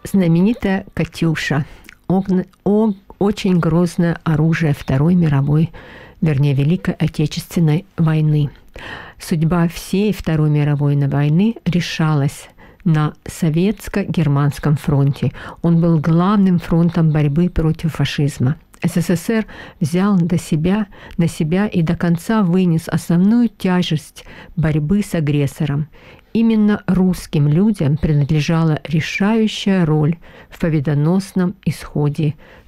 Знаменитая «Катюша». Очень грозное оружие Второй мировой, вернее, Великой Отечественной войны. Судьба всей Второй мировой войны решалась на советско-германском фронте. Он был главным фронтом борьбы против фашизма. СССР взял на себя и до конца вынес основную тяжесть борьбы с агрессором. Именно русским людям принадлежала решающая роль в победоносном исходе